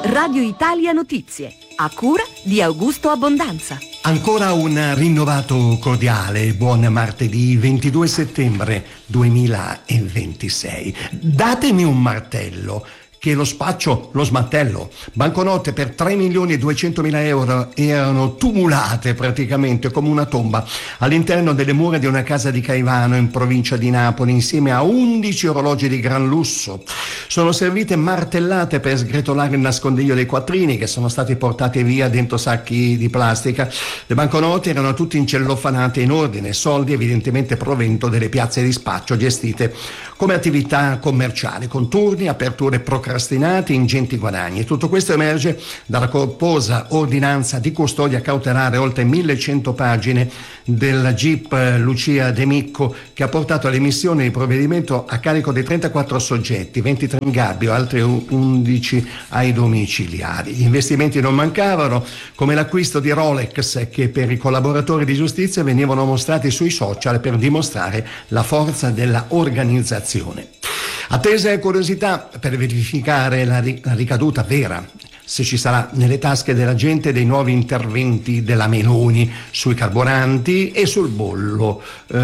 Radio Italia Notizie, a cura di Augusto Abbondanza. Ancora un rinnovato cordiale buon martedì 22 settembre 2026. Datemi un martello che lo spaccio, lo smantello. Banconote per 3.200.000 euro erano tumulate praticamente come una tomba all'interno delle mura di una casa di Caivano in provincia di Napoli, insieme a 11 orologi di gran lusso. Sono servite martellate per sgretolare il nascondiglio dei quattrini, che sono stati portati via dentro sacchi di plastica. Le banconote erano tutte incellofanate in ordine, soldi evidentemente provento delle piazze di spaccio gestite come attività commerciali, con turni, aperture procrastinate, ingenti guadagni. Tutto questo emerge dalla corposa ordinanza di custodia cautelare, oltre 1100 pagine, del GIP Lucia De Micco, che ha portato all'emissione di provvedimento a carico dei 34 soggetti, 23 in gabbio, altri 11 ai domiciliari. Gli investimenti non mancavano, come l'acquisto di Rolex, che per i collaboratori di giustizia venivano mostrati sui social per dimostrare la forza della organizzazione. Attesa e curiosità per verificare la ricaduta vera, se ci sarà nelle tasche della gente, dei nuovi interventi della Meloni sui carburanti e sui bollo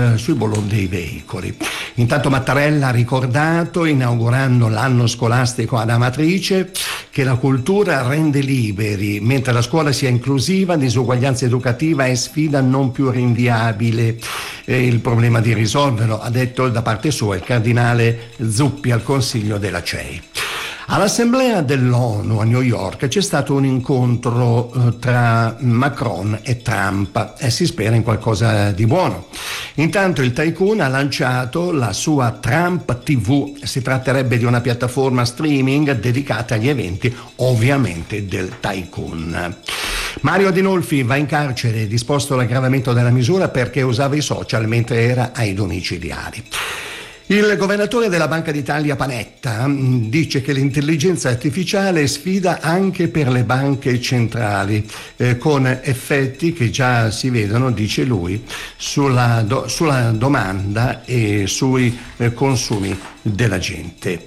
dei veicoli. Intanto Mattarella ha ricordato, inaugurando l'anno scolastico ad Amatrice, che la cultura rende liberi, mentre la scuola sia inclusiva, disuguaglianza educativa è sfida non più rinviabile. Il problema di risolverlo, ha detto da parte sua il cardinale Zuppi al Consiglio della CEI. All'Assemblea dell'ONU a New York c'è stato un incontro tra Macron e Trump e si spera in qualcosa di buono. Intanto il tycoon ha lanciato la sua Trump TV. Si tratterebbe di una piattaforma streaming dedicata agli eventi, ovviamente, del tycoon. Mario Adinolfi va in carcere, disposto l'aggravamento della misura perché usava i social mentre era ai domiciliari. Il governatore della Banca d'Italia Panetta dice che l'intelligenza artificiale sfida anche per le banche centrali, con effetti che già si vedono, dice lui, sulla domanda e sui consumi della gente.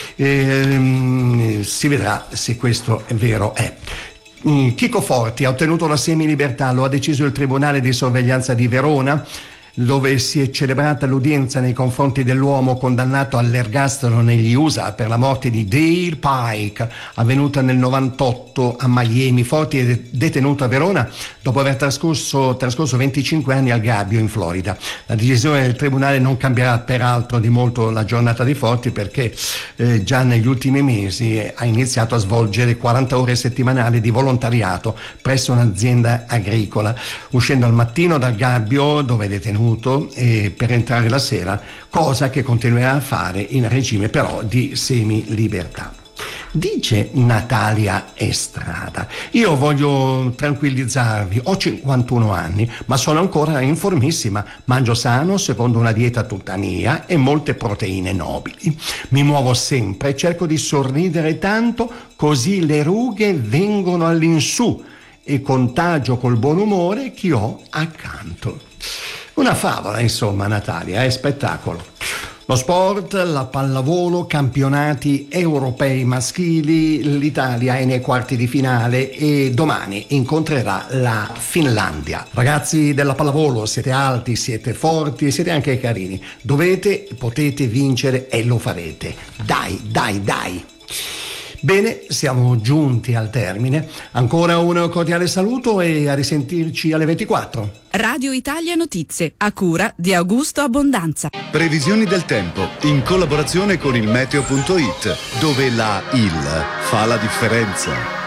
Si vedrà se questo è vero. Chico Forti ha ottenuto la semilibertà, lo ha deciso il Tribunale di Sorveglianza di Verona, dove si è celebrata l'udienza nei confronti dell'uomo condannato all'ergastolo negli USA per la morte di Dale Pike, avvenuta nel 98 a Miami. Forti è detenuto a Verona dopo aver trascorso 25 anni al gabbio in Florida. La decisione del tribunale non cambierà peraltro di molto la giornata di Forti, perché già negli ultimi mesi ha iniziato a svolgere 40 ore settimanali di volontariato presso un'azienda agricola, uscendo al mattino dal gabbio dove è detenuto e per entrare la sera, cosa che continuerà a fare in regime però di semilibertà. Dice Natalia Estrada: io voglio tranquillizzarvi, ho 51 anni ma sono ancora informissima, mangio sano secondo una dieta tutta mia e molte proteine nobili, mi muovo sempre e cerco di sorridere tanto, così le rughe vengono all'insù e contagio col buon umore chi ho accanto. Una favola, insomma, Natalia, è spettacolo. Lo sport, la pallavolo, campionati europei maschili, l'Italia è nei quarti di finale e domani incontrerà la Finlandia. Ragazzi della pallavolo, siete alti, siete forti e siete anche carini. Potete vincere e lo farete. Dai, dai, dai! Bene, siamo giunti al termine. Ancora un cordiale saluto e a risentirci alle 24. Radio Italia Notizie, a cura di Augusto Abbondanza. Previsioni del tempo in collaborazione con il meteo.it, dove la IL fa la differenza.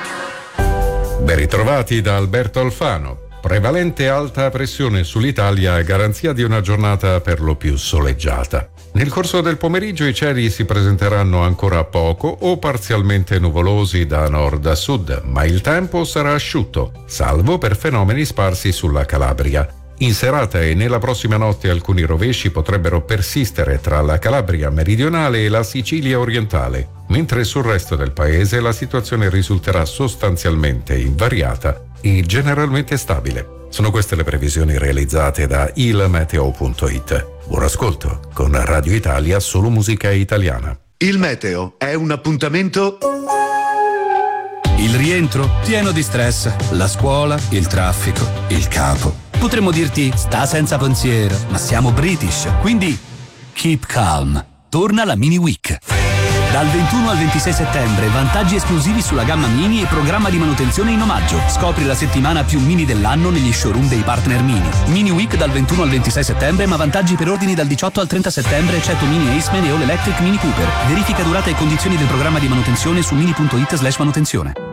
Ben ritrovati da Alberto Alfano. Prevalente alta pressione sull'Italia a garanzia di una giornata per lo più soleggiata. Nel corso del pomeriggio i cieli si presenteranno ancora poco o parzialmente nuvolosi da nord a sud, ma il tempo sarà asciutto, salvo per fenomeni sparsi sulla Calabria. In serata e nella prossima notte alcuni rovesci potrebbero persistere tra la Calabria meridionale e la Sicilia orientale, mentre sul resto del paese la situazione risulterà sostanzialmente invariata e generalmente stabile. Sono queste le previsioni realizzate da ilmeteo.it. Buon ascolto con Radio Italia, solo musica italiana. Il meteo è un appuntamento. rientro pieno di stress. La scuola, il traffico, il capo. Potremmo dirti sta senza pensiero, ma siamo British, quindi keep calm. Torna la Mini Week. Dal 21 al 26 settembre, vantaggi esclusivi sulla gamma Mini e programma di manutenzione in omaggio. Scopri la settimana più Mini dell'anno negli showroom dei partner Mini. Mini Week dal 21 al 26 settembre, ma vantaggi per ordini dal 18 al 30 settembre, eccetto Mini Aceman e All Electric Mini Cooper. Verifica durata e condizioni del programma di manutenzione su mini.it/manutenzione.